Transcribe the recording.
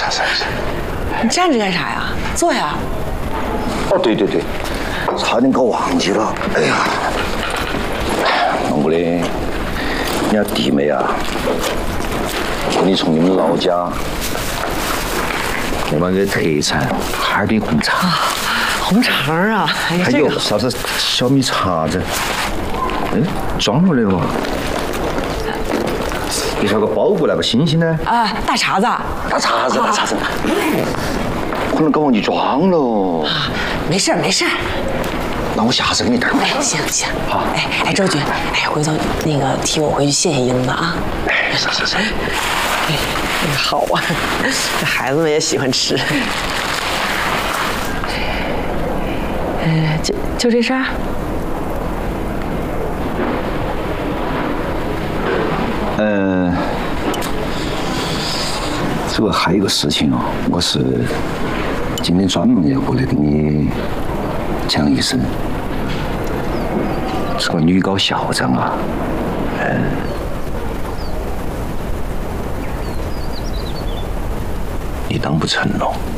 你站着干啥呀？坐呀。 哦，对，差点搞忘记了。哎呀，龙姑的，你家弟妹啊，说你从你们老家那帮个特产哈尔滨红肠。 红肠啊，哎呀， 还有啥子小米碴子？装了的吧？你啥个包过来个星星呢？ 啊，大碴子。 大碴子，可能搞忘记装了。 没事。 那我下次给你带回去。 行。 好。 哎，周军，回头那个替我回去谢谢英子啊。 是。 好啊，这孩子们也喜欢吃。就这事儿。 这个还有一个事情哦，我是今天专门要过来跟你讲一声。这个女高校长啊，你当不成了。